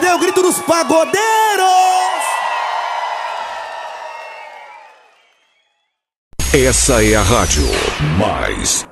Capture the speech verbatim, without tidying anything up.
é o grito dos pagodeiros. Essa é a rádio mais